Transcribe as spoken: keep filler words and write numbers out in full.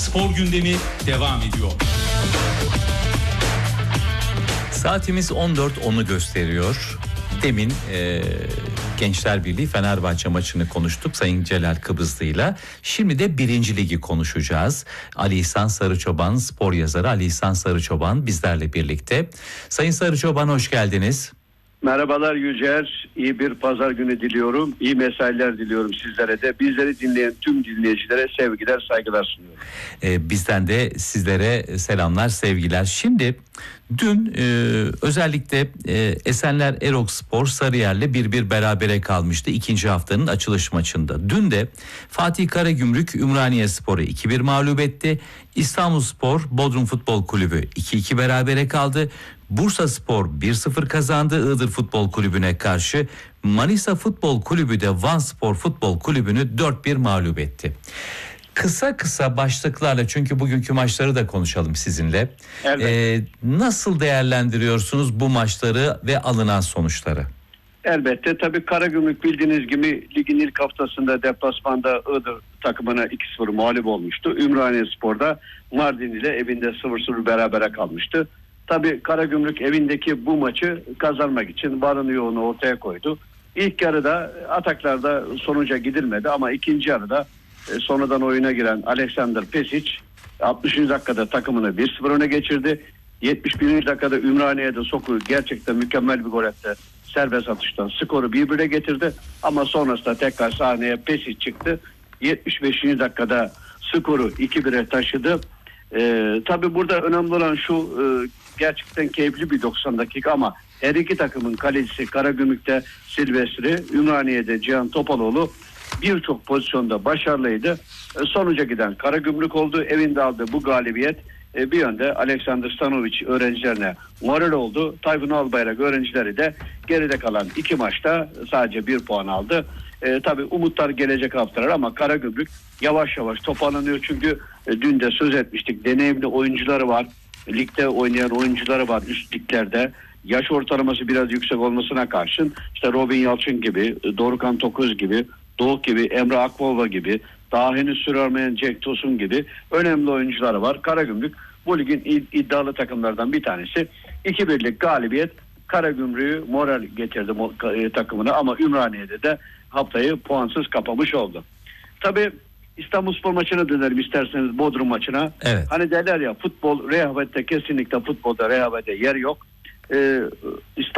spor gündemi devam ediyor. Saatimiz on dört onu gösteriyor. Demin e, Gençler Birliği Fenerbahçe maçını konuştuk Sayın Celal Kıbrıslı'yla. Şimdi de birinci Ligi konuşacağız. Ali İhsan Sarıçoban, spor yazarı Ali İhsan Sarıçoban bizlerle birlikte. Sayın Sarıçoban, hoş geldiniz. Merhabalar Yücer, iyi bir pazar günü diliyorum, iyi mesailer diliyorum sizlere de. Bizleri dinleyen tüm dinleyicilere sevgiler, saygılar sunuyorum. Ee, bizden de sizlere selamlar, sevgiler. Şimdi dün e, özellikle e, Esenler Erokspor Sarıyer'le bir bir berabere kalmıştı ikinci haftanın açılış maçında. Dün de Fatih Karagümrük Ümraniyespor'u iki bir mağlup etti. İstanbulspor Bodrum Futbol Kulübü iki iki berabere kaldı. Bursaspor bir sıfır kazandı Iğdır Futbol Kulübü'ne karşı. Manisa Futbol Kulübü de Vanspor Futbol Kulübü'nü dört bir mağlup etti. Kısa kısa başlıklarla, çünkü bugünkü maçları da konuşalım sizinle. Ee, nasıl değerlendiriyorsunuz bu maçları ve alınan sonuçları? Elbette tabii Karagümrük bildiğiniz gibi ligin ilk haftasında deplasmanda Iğdır takımına iki sıfır mağlup olmuştu. Ümraniyespor'da Mardin ile evinde sıfır sıfır berabere kalmıştı. Tabii Karagümrük evindeki bu maçı kazanmak için varını yoğunu ortaya koydu. İlk yarıda ataklarda sonuca gidilmedi ama ikinci yarıda e, sonradan oyuna giren Alexander Pesic altmışıncı dakikada takımını bir sıfır öne geçirdi. yetmiş birinci dakikada Ümraniye'de Soku gerçekten mükemmel bir gol attı. Serbest atıştan skoru bir bire getirdi ama sonrasında tekrar sahneye Pesic çıktı. yetmiş beşinci dakikada skoru iki bire taşıdı. Ee, tabii burada önemli olan şu, e, gerçekten keyifli bir doksan dakika ama her iki takımın kalecisi Karagümrük'te Silvestri, Ümraniye'de Cihan Topaloğlu birçok pozisyonda başarılıydı. E, sonuca giden Karagümrük oldu. Evinde aldığı bu galibiyet e, bir yönde Alexander Stanovic öğrencilerine moral oldu. Tayfun Albayrak öğrencileri de geride kalan iki maçta sadece bir puan aldı. E, tabii umutlar gelecek haftalar ama Karagümrük yavaş yavaş toparlanıyor çünkü e, dün de söz etmiştik, deneyimli oyuncuları var, ligde oynayan oyuncuları var üst liglerde. Yaş ortalaması biraz yüksek olmasına karşın işte Robin Yalçın gibi, Dorukhan Tokuz gibi, Doğuk gibi, Emre Akbaba gibi, daha henüz süre almayan Jack Tosun gibi önemli oyuncuları var. Karagümrük bu ligin iddialı takımlardan bir tanesi. iki birlik galibiyet Karagümrük'ü moral getirdi takımına ama Ümraniye'de de haftayı puansız kapamış oldu. Tabii İstanbulspor maçına dönelim isterseniz, Bodrum maçına. Evet. Hani derler ya, futbol rehavette, kesinlikle futbolda rehavete yer yok. Ee,